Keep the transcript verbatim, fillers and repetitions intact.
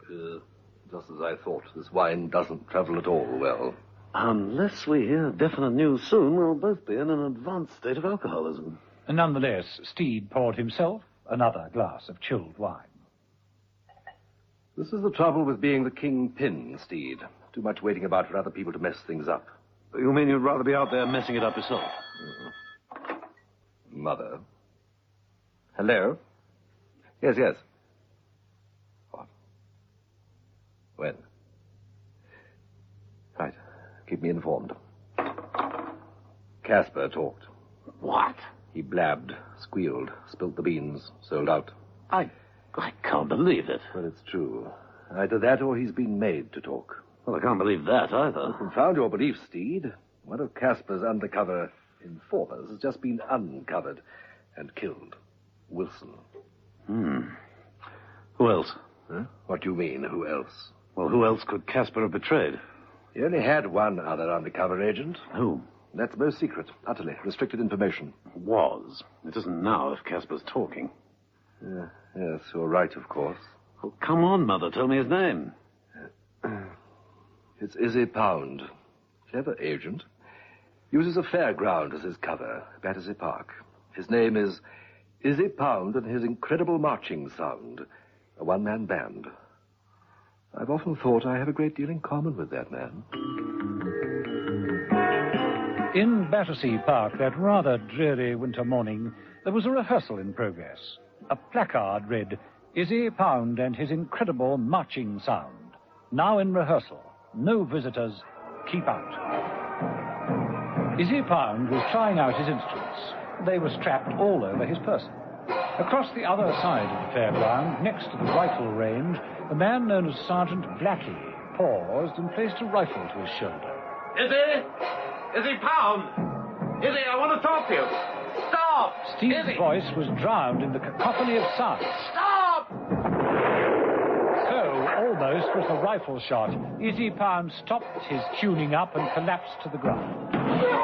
Uh, just as I thought. This wine doesn't travel at all well. Unless we hear definite news soon, we'll both be in an advanced state of alcoholism. Nonetheless, Steed poured himself another glass of chilled wine. This is the trouble with being the kingpin, Steed. Too much waiting about for other people to mess things up. You mean you'd rather be out there messing it up yourself? Mm-hmm. Mother? Hello? Yes, yes. What? When? Right. Keep me informed. Casper talked. What? He blabbed, squealed, spilt the beans, sold out. I... I can't believe it. Well, it's true. Either that or he's been made to talk. Well, I can't believe that either. Confound your belief, Steed. One of Casper's undercover informers has just been uncovered and killed. Wilson. Hmm. Who else? Huh? What do you mean, who else? Well, who else could Casper have betrayed? He only had one other undercover agent. Who? That's most secret, utterly restricted information. Was. It isn't now if Casper's talking. Uh, yes, you're right, of course. Oh, come on, Mother. Tell me his name. It's Izzy Pound. Clever agent. Uses a fairground as his cover, Battersea Park. His name is Izzy Pound and his incredible marching sound. A one-man band. I've often thought I have a great deal in common with that man. In Battersea Park, that rather dreary winter morning, there was a rehearsal in progress. A placard read, Izzy Pound and his incredible marching sound. Now in rehearsal. No visitors. Keep out. Izzy Pound was trying out his instruments. They were strapped all over his person. Across the other side of the fairground, next to the rifle range, a man known as Sergeant Blackie paused and placed a rifle to his shoulder. Izzy? Izzy Pound? Izzy, I want to talk to you. Stop! Steve's Izzy. voice was drowned in the cacophony of sound. Stop! So, almost with a rifle shot, Izzy Pound stopped his tuning up and collapsed to the ground.